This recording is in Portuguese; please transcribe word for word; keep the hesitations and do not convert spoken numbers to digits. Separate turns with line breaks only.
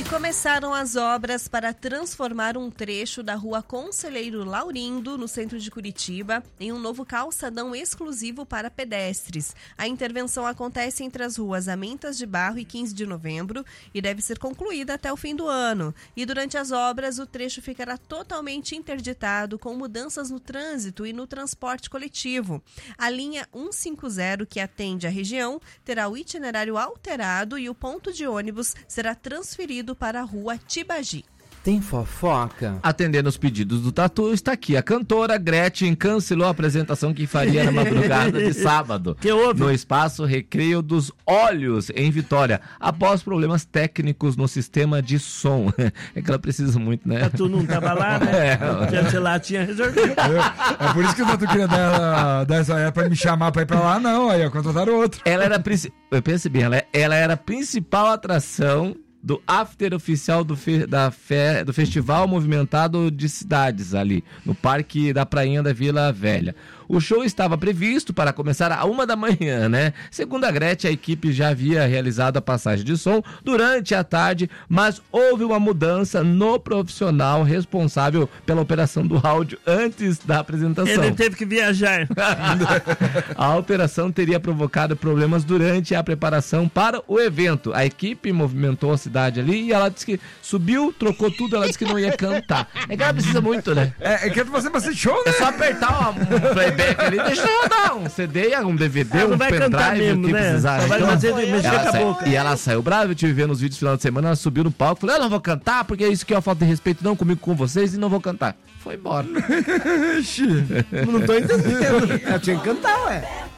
Começaram as obras para transformar um trecho da rua Conselheiro Laurindo, no centro de Curitiba, em um novo calçadão exclusivo para pedestres. A intervenção acontece entre as ruas Amintas de Barro e quinze de novembro e deve ser concluída até o fim do ano. E durante as obras, o trecho ficará totalmente interditado, com mudanças no trânsito e no transporte coletivo. A linha cento e cinquenta, que atende a região, terá o itinerário alterado e o ponto de ônibus será transferido para a rua Tibagi.
Tem fofoca?
Atendendo os pedidos do Tatu, está aqui. A cantora Gretchen cancelou a apresentação que faria na madrugada de sábado,
que houve?
no Espaço Recreio dos Olhos, em Vitória, após problemas técnicos no sistema de som. É que ela precisa muito, né?
Tatu não estava lá, né?
É.
Tinha, lá, tinha resolvido.
É, é por isso que o Tatu queria dar, dar essa é pra me chamar pra ir pra lá, não. Aí contrataram outro.
Ela era, eu pensei bem, ela, ela era a principal atração do after oficial do, fe, da fe, do Festival Movimentado de Cidades, ali no Parque da Prainha da Vila Velha. O show estava previsto para começar a uma da manhã, né? Segundo a Gretchen, a equipe já havia realizado a passagem de som durante a tarde, mas houve uma mudança no profissional responsável pela operação do áudio antes da apresentação.
Ele teve que viajar.
A alteração teria provocado problemas durante a preparação para o evento. A equipe movimentou a cidade ali e ela disse que subiu, trocou tudo, ela disse que não ia cantar. É que ela precisa muito, né?
É, é que fazer bastante show, né?
É só apertar um playback ali, deixa eu rodar um C D, um D V D,
ela
um pendrive,
mesmo,
o que
né?
precisar.
Só vai
Então,
fazer, mexer
ela
com a
sai,
boca.
e ela saiu brava, eu tive vendo os vídeos no final de semana, ela subiu no palco, falei, eu não vou cantar, porque isso aqui é uma falta de respeito não comigo, com vocês, e não vou cantar. Foi embora.
Não tô entendendo.
Eu tinha que cantar, ué.